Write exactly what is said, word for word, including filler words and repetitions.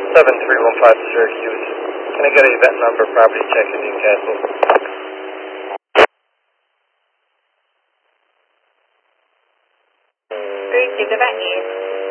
seven three one five Syracuse. Can I get a event number, property check in Newcastle? Great, give the venue.